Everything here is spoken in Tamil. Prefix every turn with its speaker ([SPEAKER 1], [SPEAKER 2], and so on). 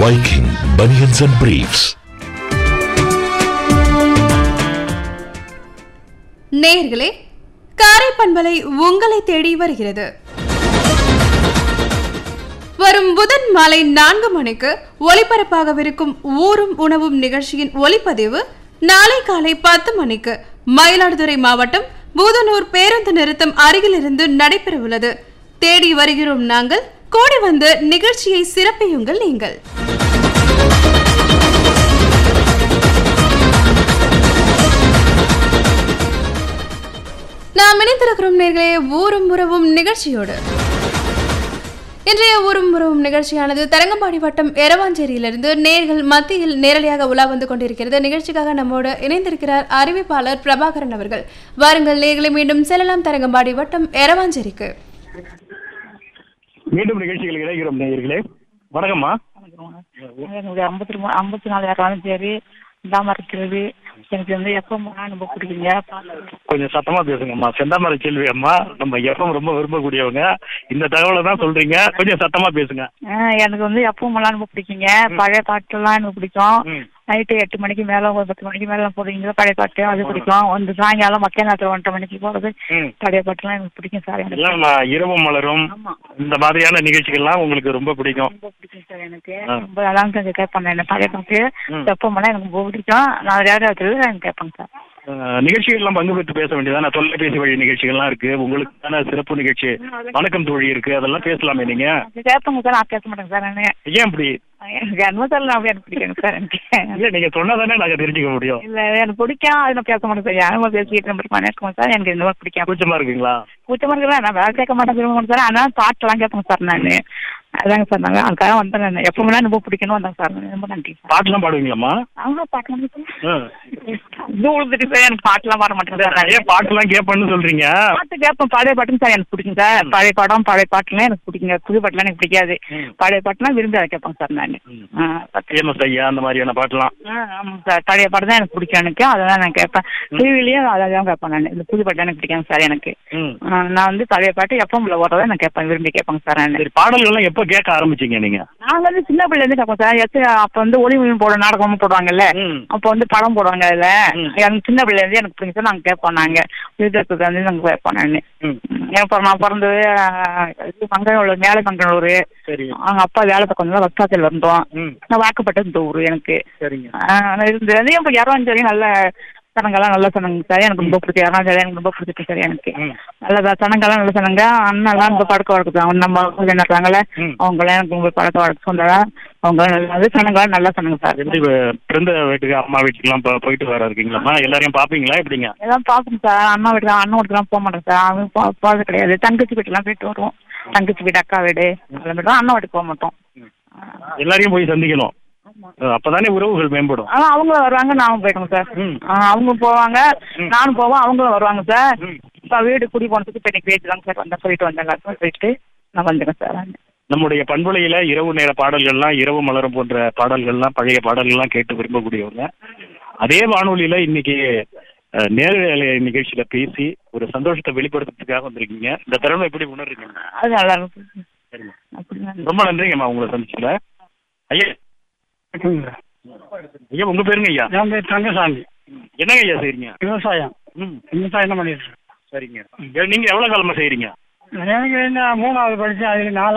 [SPEAKER 1] Viking Bunions and Briefs.
[SPEAKER 2] நேயர்களே, காரை பண்பலை உங்களை தேடி வருகிறது. வரும் புதன் மாலை 4 மணிக்கு ஒலிபரப்பாகவிருக்கும் ஊரும் உணவும் நிகழ்ச்சியின் ஒலிப்பதிவு நாளை காலை 10 மணிக்கு மயிலாடுதுறை மாவட்டம் பூதனூர் பேருந்து நிறுத்தம் அருகிலிருந்து நடைபெறவுள்ளது. தேடி வருகிறோம் நாங்கள், கூடி வந்து நிகழ்ச்சியை சிறப்பியுங்கள் நீங்கள். நாம் இணைந்திருக்கிறோம் நேர்களே ஊரும் உறவும் நிகழ்ச்சியோடு. இன்றைய ஊரும் உறவும் நிகழ்ச்சியானது தரங்கம்பாடி வட்டம் எரவாஞ்சேரியிலிருந்து நேர்கள் மத்தியில் நேரடியாக உலா வந்து கொண்டிருக்கிறது. நிகழ்ச்சிக்காக நம்மோடு இணைந்திருக்கிறார் அறிவிப்பாளர் பிரபாகரன் அவர்கள். வாருங்கள் நேர்களை, மீண்டும் செல்லலாம் தரங்கம்பாடி வட்டம் எரவாஞ்சேரிக்கு.
[SPEAKER 3] மீண்டும் நிகழ்ச்சிகள் இணைகிறோம் நேயர்களே. வணக்கம்மா.
[SPEAKER 4] 54 எரவாஞ்சேரி செந்தாமரைச்செல்வி. எனக்கு வந்து எஃப்எம் ரொம்ப பிடிக்குங்க.
[SPEAKER 3] கொஞ்சம் சத்தமா பேசுங்கம்மா. செந்தாமரைச்செல்வி அம்மா நம்ம எஃப்எம் ரொம்ப விரும்பக்கூடியவங்க. இந்த தகவலை தான் சொல்றீங்க, கொஞ்சம் சத்தமா பேசுங்க.
[SPEAKER 4] எனக்கு வந்து எஃப்எம் எல்லாம் ரொம்ப பிடிக்குங்க. பழைய பாட்டுலாம் எனக்கு பிடிக்கும். நைட்டு 8 மணிக்கு மேல 10 மணிக்கு மேல போடுறீங்களா பழைய பாட்டு, அது பிடிக்கும். வந்து சாயங்காலம் மக்கிய நேரத்தில் 1:30 மணிக்கு போறது பழைய பாட்டுலாம் எனக்கு பிடிக்கும் சார்.
[SPEAKER 3] எல்லாம் இரவு மலரும் இந்த மாதிரியான நிகழ்ச்சிகள்லாம் உங்களுக்கு ரொம்ப பிடிக்கும்.
[SPEAKER 4] ரொம்ப பிடிக்கும் சார். எனக்கு ரொம்ப நல்லா கேட்பேன். என்ன பழைய பாட்டு எஃப்எம் எல்லாம் எனக்கு ரொம்ப பிடிக்கும். நான் ரேடியோத்தில் எனக்கு கேட்பேங்க சார்.
[SPEAKER 3] நிகழ்ச்சிகள்லாம் பங்கு பெற்று பேச வேண்டியதான தொலைபேசி வழி நிகழ்ச்சிகள்லாம் இருக்கு. உங்களுக்கான சிறப்பு நிகழ்ச்சி வணக்கம் தோழி இருக்கு, அதெல்லாம் பேசலாமே. நீங்க
[SPEAKER 4] கேட்பேங்க சார். நான் பேச மாட்டேங்க சார். நான்
[SPEAKER 3] ஏன் அப்படி?
[SPEAKER 4] எனக்கு அனுமதி எனக்கு பிடிக்கும் சார். எனக்கு
[SPEAKER 3] இல்ல, நீங்க சொன்னாதானே நாங்க தெரிஞ்சுக்க முடியும்.
[SPEAKER 4] இல்ல, எனக்கு பிடிக்கும். அது நான் பேச மாட்டேன் சார். யாரும் பேசிட்டு இருக்கோம் சார். எனக்கு இந்த மாதிரி பிடிக்கும்.
[SPEAKER 3] கூச்சமா இருக்குங்களா?
[SPEAKER 4] கூச்சமா இருக்குல்ல, நான் வேலை கேட்க மாட்டேன் விரும்ப மாட்டேன் சார். ஆனால் பாட்டெல்லாம் கேட்பேங்க சார். நான் அதாங்க சார். நாங்கள் அதுக்காக வந்தேன். நான் எப்பவுமே ரொம்ப பிடிக்கணும் வந்தேன் சார். ரொம்ப நன்றி.
[SPEAKER 3] பாட்டுலாம் பாடுவீங்களாம்மா?
[SPEAKER 4] அவங்க பாட்டெல்லாம் இது உழுதுட்டு சார். எனக்கு பாட்டுலாம் பாட மாட்டேங்க சார்.
[SPEAKER 3] நிறைய பாட்டுலாம் கேட்பேன்னு சொல்றீங்க. பாட்டு
[SPEAKER 4] கேட்பேன். பழைய பாட்டுன்னு சார் எனக்கு பிடிக்கும் சார். பழைய படம் பழைய பாட்டுலாம் எனக்கு பிடிக்குங்க. புது பாட்டுலாம் எனக்கு பிடிக்காது. பழைய பாட்டுலாம் விரும்பி அதை கேட்பேங்க சார். நான்
[SPEAKER 3] ஐயா அந்த மாதிரியான பாட்டுலாம்.
[SPEAKER 4] ஆமாங்க சார். பழைய பாட்டு தான் எனக்கு பிடிக்கும். எனக்கு அதான் நான் கேட்பேன். டிவிலையும் அதான் கேட்பேன். நான் இந்த புது பாட்டு எனக்கு பிடிக்காங்க சார். எனக்கு நான் வந்து பழைய பாட்டு எப்பவும்ல ஓடுறதை நான் கேட்பேன், விரும்பி கேட்பேங்க சார்.
[SPEAKER 3] பாடல்கள்லாம் எப்போ கேட்க ஆரம்பிச்சீங்க நீங்க?
[SPEAKER 4] நாங்க வந்து சின்ன பிள்ளைல இருந்து கேட்போம் சார். அப்ப வந்து ஒளி போட நாடகமும் போடுவாங்கல்ல, அப்ப வந்து படம் போடுவாங்க. அதுல எனக்கு சின்ன பிள்ளைல இருந்து எனக்கு பிடிக்கும் சார். நாங்க கேட்போம். நாங்க விருதுக்கு வந்து நாங்க கேட்போம். நான் பிறந்தது மங்களூர், மேலே மங்களூர். அவங்க அப்பா வேலை பக்கம் வஸ்தாத்தில் இருந்தோம். நான் வாக்கப்பட்ட இந்த ஊர் எனக்கு இருந்தது. இப்போ எரவாஞ்சேரி நல்ல சனங்கள்லாம் நல்ல சனங்க சார். எனக்கு ரொம்ப பிடிக்கும். எரவாஞ்சேரி எனக்கு ரொம்ப பிடிச்சிருக்கு சார். எனக்கு நல்ல சனங்கள்லாம் நல்ல சனங்க. அண்ணெல்லாம் ரொம்ப பழக்க வழக்கம். நம்ம நடத்தாங்களே அவங்களாம் எனக்கு ரொம்ப பழக்க வழக்கம் சொந்தம். அவங்க நல்ல சனங்களாம் நல்ல சனங்க சார்.
[SPEAKER 3] பிறந்த வீட்டுக்கு அம்மா வீட்டுக்குலாம் போயிட்டு வர இருக்கீங்களா? எல்லாரையும் பாப்பீங்களா? எப்படிங்க?
[SPEAKER 4] எல்லாம் பார்ப்போம் சார். அண்ணா வீட்டுக்கு அண்ணன் வீட்டுக்குலாம் போக மாட்டேன் சார். அவங்க போகிறது கிடையாது. தங்கச்சி வீட்டுலாம் போயிட்டு வருவோம். தங்கச்சி வீடு, அக்கா வீடு, அதெல்லாம் போய்ட்டு அண்ணன் வீட்டுக்கு போக மாட்டோம்.
[SPEAKER 3] எல்லாரையும் போய் சந்திக்கணும், அப்பதானே உறவுகள் மேம்படும்.
[SPEAKER 4] அவங்களும் வருவாங்க, நானும் போயிட்டோங்க சார். அவங்க போவாங்க, நானும் போவோம், அவங்களும் வருவாங்க சார். இப்போ வீடு குடி போனதுக்கு இப்போ இன்னைக்கு பேச்சுதாங்க சார். வந்தேன், போயிட்டு வந்தேங்க, போயிட்டு நான் வந்துங்க சார்.
[SPEAKER 3] நம்முடைய பண்பலையில இரவு நேர பாடல்கள்லாம், இரவு மலரும் போன்ற பாடல்கள்லாம், பழைய பாடல்கள்லாம் கேட்டு விரும்பக்கூடியவங்க. அதே வானொலியில இன்னைக்கு நேரலை நிகழ்ச்சியில பேசி ஒரு சந்தோஷத்தை வெளிப்படுத்துறதுக்காக வந்திருக்கீங்க. இந்த திறமை எப்படி உணர்றீங்க?
[SPEAKER 4] அது நல்லா இருக்கும்.
[SPEAKER 3] ரொம்ப நன்றிங்கம்மா உங்களை சந்திச்சுல. ஐயா ஐயா உங்க பேருங்க? ஐயா
[SPEAKER 5] என் பேர் தங்கசாமி.
[SPEAKER 3] என்னங்க ஐயா செய்றீங்க?
[SPEAKER 5] விவசாயம். விவசாயம் தான் பண்ணிட்டு.
[SPEAKER 3] சரிங்க. நீங்க எவ்வளவு காலமா செய்றீங்க?
[SPEAKER 5] எனக்கு 3வது படிச்சு அதுக்கு 4